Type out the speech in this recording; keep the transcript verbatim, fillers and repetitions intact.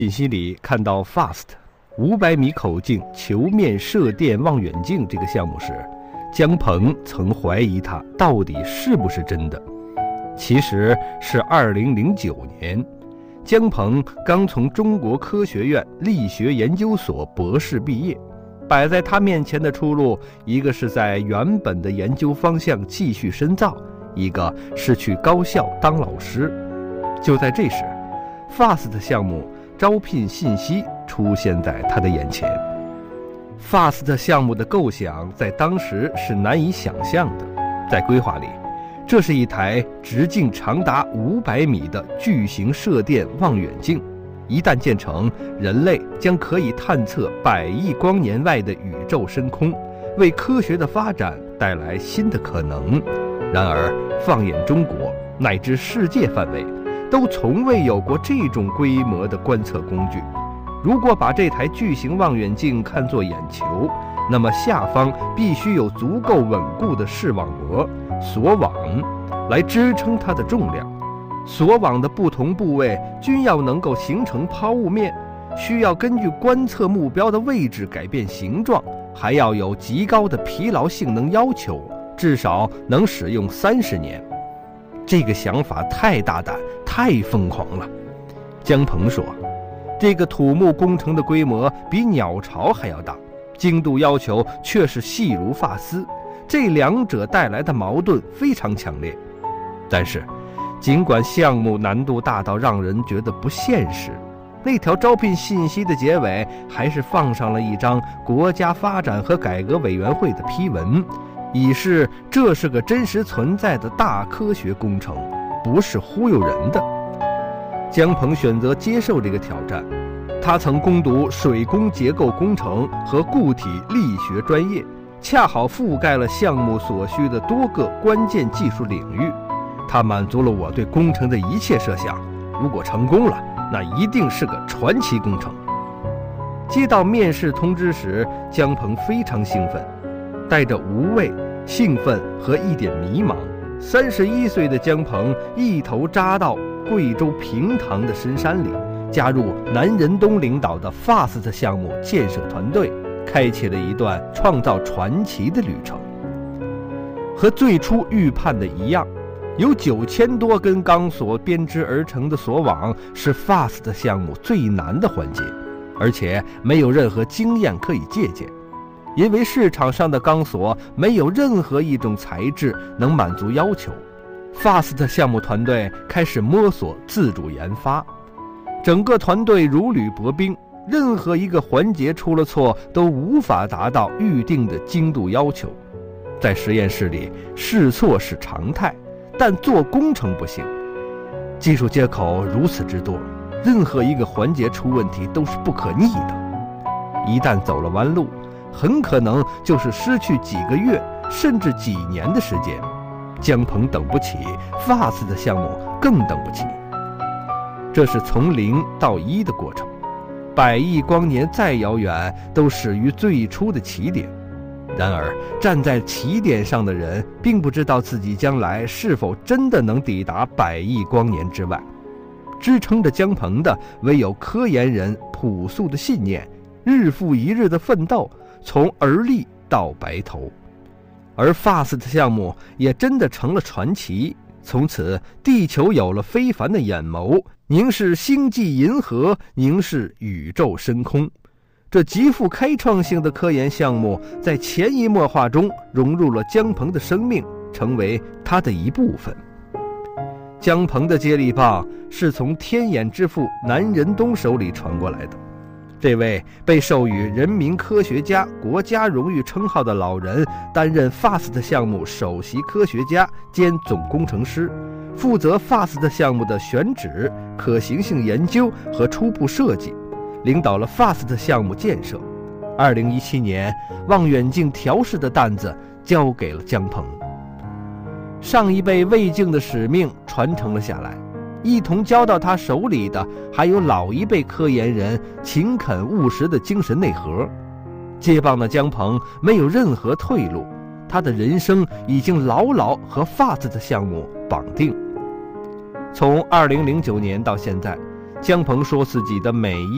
信息里看到 FAST 五百米口径球面射电望远镜这个项目时，姜鹏曾怀疑它到底是不是真的。其实是二零零九年，姜鹏刚从中国科学院力学研究所博士毕业，摆在他面前的出路，一个是在原本的研究方向继续深造，一个是去高校当老师。就在这时， FAST 项目招聘信息出现在他的眼前。 FAST 项目的构想在当时是难以想象的，在规划里，这是一台直径长达五百米的巨型射电望远镜，一旦建成，人类将可以探测百亿光年外的宇宙深空，为科学的发展带来新的可能。然而，放眼中国乃至世界范围，都从未有过这种规模的观测工具。如果把这台巨型望远镜看作眼球，那么下方必须有足够稳固的视网膜锁网来支撑它的重量。锁网的不同部位均要能够形成抛物面，需要根据观测目标的位置改变形状，还要有极高的疲劳性能要求，至少能使用三十年。这个想法太大胆，太疯狂了。姜鹏说，这个土木工程的规模比鸟巢还要大，精度要求却是细如发丝，这两者带来的矛盾非常强烈。但是尽管项目难度大到让人觉得不现实，那条招聘信息的结尾还是放上了一张国家发展和改革委员会的批文，以示这是个真实存在的大科学工程，不是忽悠人的。姜鹏选择接受这个挑战，他曾攻读水工结构工程和固体力学专业，恰好覆盖了项目所需的多个关键技术领域。他满足了我对工程的一切设想，如果成功了，那一定是个传奇工程。接到面试通知时，姜鹏非常兴奋，带着无畏、兴奋和一点迷茫，三十一岁的姜鹏一头扎到贵州平塘的深山里，加入南仁东领导的 FAST 项目建设团队，开启了一段创造传奇的旅程。和最初预判的一样，有九千多根钢索编织而成的索网是 FAST 项目最难的环节，而且没有任何经验可以借鉴，因为市场上的钢索没有任何一种材质能满足要求。FAST 项目团队开始摸索自主研发，整个团队如履薄冰，任何一个环节出了错都无法达到预定的精度要求。在实验室里，试错是常态，但做工程不行。技术接口如此之多，任何一个环节出问题都是不可逆的。一旦走了弯路，很可能就是失去几个月甚至几年的时间。姜鹏等不起， FAST 的项目更等不起。这是从零到一的过程，百亿光年再遥远，都始于最初的起点。然而站在起点上的人并不知道自己将来是否真的能抵达百亿光年之外。支撑着姜鹏的唯有科研人朴素的信念，日复一日的奋斗，从而立到白头。而 FAST 项目也真的成了传奇，从此地球有了非凡的眼眸，凝视星际银河，凝视宇宙深空。这极富开创性的科研项目在潜移默化中融入了姜鹏的生命，成为他的一部分。姜鹏的接力棒是从天眼之父南仁东手里传过来的。这位被授予人民科学家国家荣誉称号的老人，担任 FAST 项目首席科学家兼总工程师，负责 FAST 项目的选址、可行性研究和初步设计，领导了 FAST 项目建设。二零一七年，望远镜调试的担子交给了姜鹏。上一辈卫镜的使命传承了下来，一同交到他手里的还有老一辈科研人勤恳务实的精神内核。接棒的姜鹏没有任何退路，他的人生已经牢牢和 FAST 的项目绑定。从二零零九年到现在，姜鹏说自己的每一